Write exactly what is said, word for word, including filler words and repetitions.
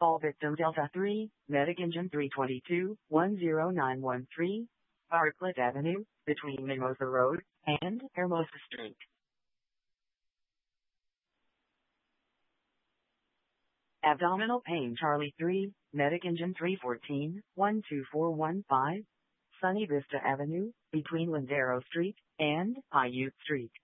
All victims Delta three, Medic Engine three two two, one zero nine one three, Bartlett Avenue, between Mimosa Road and Hermosa Street. Abdominal pain Charlie three, Medic Engine three one four, one two four one five, Sunny Vista Avenue, between Lindero Street and Paiute Street.